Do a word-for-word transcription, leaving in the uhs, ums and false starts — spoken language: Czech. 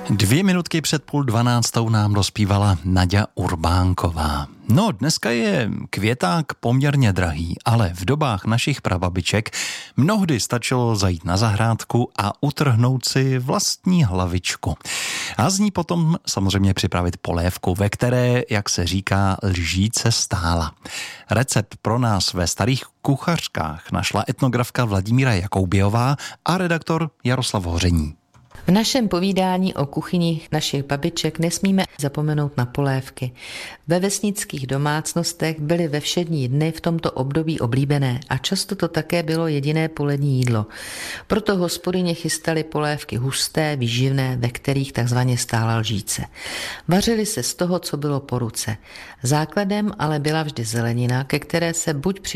Dvě minutky před půl dvanáctou nám dospívala Naďa Urbánková. No, dneska je květák poměrně drahý, ale v dobách našich prababiček mnohdy stačilo zajít na zahrádku a utrhnout si vlastní hlavičku. A z ní potom samozřejmě připravit polévku, ve které, jak se říká, lžíce stála. Recept pro nás ve starých kuchařkách našla etnografka Vladimíra Jakoubějová a redaktor Jaroslav Hoření. V našem povídání o kuchyni našich babiček nesmíme zapomenout na polévky. Ve vesnických domácnostech byly ve všední dny v tomto období oblíbené a často to také bylo jediné polední jídlo. Proto hospodyně chystaly polévky husté, výživné, ve kterých takzvaně stála lžíce. Vařily se z toho, co bylo po ruce. Základem ale byla vždy zelenina, ke které se buď při